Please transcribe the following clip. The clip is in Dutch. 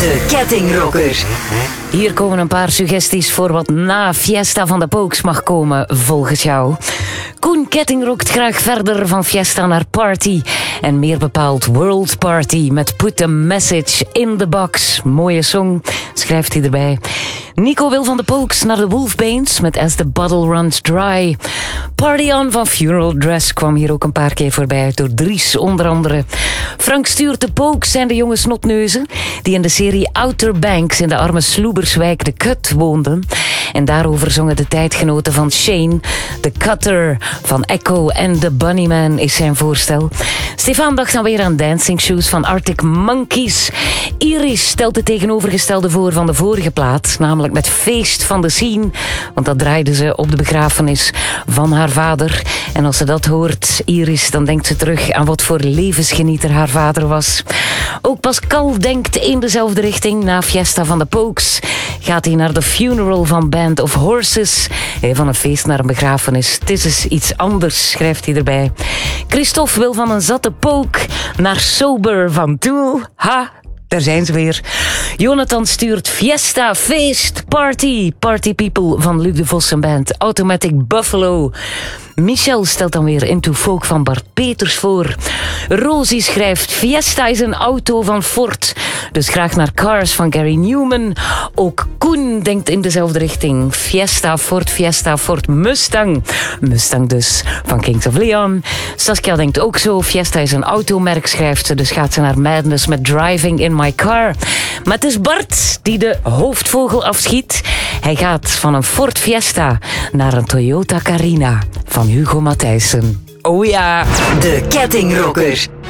De Kettingrocker. Hier komen een paar suggesties voor wat na Fiesta van de Pokes mag komen, volgens jou. Koen Ketting rokt graag verder van Fiesta naar Party. En meer bepaald World Party met Put the Message in the Box. Mooie song, schrijft hij erbij. Nico wil van de Pokes naar de Wolfpanes met As the Bottle Runs Dry. Party On van Funeral Dress kwam hier ook een paar keer voorbij, door Dries onder andere. Frank stuurt de Pokes zijn de jonge snotneuzen die in de serie Outer Banks in de arme Sloeberswijk de Cut woonden. En daarover zongen de tijdgenoten van Shane. The Cutter van Echo en The Bunnyman is zijn voorstel. Stefan dacht dan weer aan Dancing Shoes van Arctic Monkeys. Iris stelt het tegenovergestelde voor van de vorige plaat, namelijk met Feest van de Scene. Want dat draaide ze op de begrafenis van haar vader. En als ze dat hoort, Iris, dan denkt ze terug aan wat voor levensgenieter haar vader was. Ook Pascal denkt in dezelfde richting. Na Fiesta van de Pokes gaat hij naar The Funeral van Band of Horses. Van een feest naar een begrafenis. Het is eens iets anders, schrijft hij erbij. Christophe wil van een zatte poke naar Sober van Tool. Ha! Daar zijn ze weer. Jonathan stuurt Fiesta, feest, party. Party People van Luc de Vos en band. Automatic Buffalo. Michel stelt dan weer Into Folk van Bart Peters voor. Rosie schrijft Fiesta is een auto van Ford. Dus graag naar Cars van Gary Newman. Ook Koen denkt in dezelfde richting. Fiesta, Ford Mustang. Mustang dus, van Kings of Leon. Saskia denkt ook zo. Fiesta is een automerk, schrijft ze. Dus gaat ze naar Madness met Driving in My Car. Maar het is Bart die de hoofdvogel afschiet. Hij gaat van een Ford Fiesta naar een Toyota Carina van Hugo Matthijssen. Oh ja! De Kettingrocker.